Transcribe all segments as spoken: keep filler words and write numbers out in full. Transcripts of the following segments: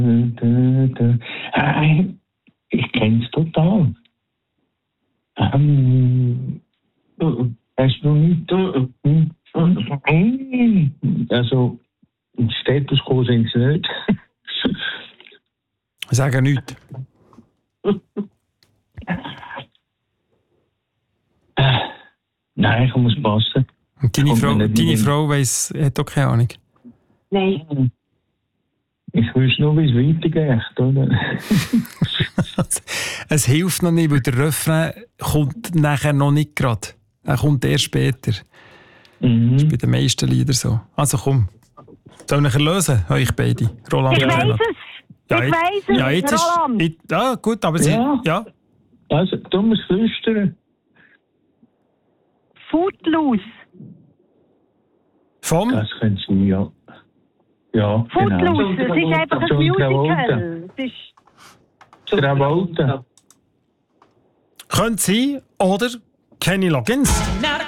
Hey, ich kenne es total. Ähm, hast du nicht... Also, Status quo sind sie nicht. Ich sage nichts. Nein, ich muss passen. Und deine Frau, deine Frau weiss, hat auch keine Ahnung. Nein. Ich wüsste nur, wie es weitergeht, oder? Es hilft noch nicht, weil der Refrain kommt nachher noch nicht gerade. Er kommt erst später. Mhm. Das ist bei den meisten Liedern so. Also komm. Soll ich lösen, euch beide? Roland ich weiss es. Ja, ich weiss es, ja, jetzt Roland. Ist, ja, gut, aber sie... Ja. ja. Also, du musst flüstern. Footloose. Vom? Das können sie, ja. Ja, Footloose, genau. es ist einfach ein Musical. Es ist... Travolta. Könnte sein, oder Kenny Loggins.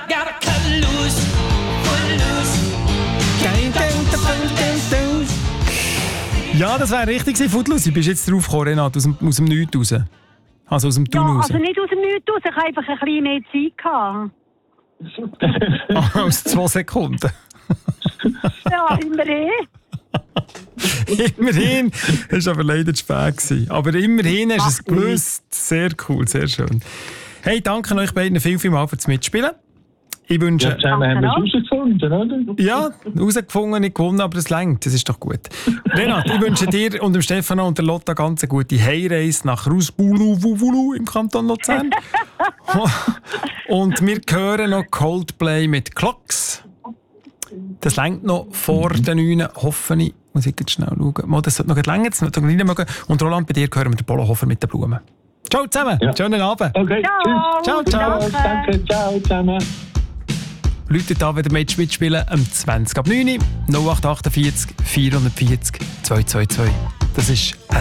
Ja, das wäre richtig gewesen, Footloose. Du bist jetzt drauf gekommen, Renat, aus dem, aus dem Nichts raus. Also aus dem Tun ja, raus. also nicht aus dem Nichts raus, ich habe einfach ein bisschen mehr Zeit gehabt. Aus zwei Sekunden. Ja, immerhin. Immerhin. Das war aber leider zu spät gewesen. Aber immerhin hast du es gewusst. Sehr cool, sehr schön. Hey, danke euch beiden viel, viel mal fürs Mitspielen. Ich wünsche... Ja, zusammen haben wir es herausgefunden, oder? Ja, herausgefunden, nicht gewonnen, aber das reicht. Das ist doch gut. Renat, ich wünsche dir und dem Stefano und der Lotta ganz eine gute Heimreise nach Rusbulu im Kanton Luzern. Und wir hören noch Coldplay mit Clocks. Das reicht noch vor den neun, hoffe ich. Muss ich jetzt schnell schauen. Mal, das sollte noch länger, das sollte noch nicht mögen. Und Roland, bei dir hören wir den Polohofer mit den Blumen. Ciao zusammen, ja. Schönen Abend. Okay, ciao. Ciao, ciao. Danke, danke ciao zusammen. Leute da wieder mitspielen am zwanzig ab neun null acht acht vier vier vier null zwei zwei zwei. Das ist S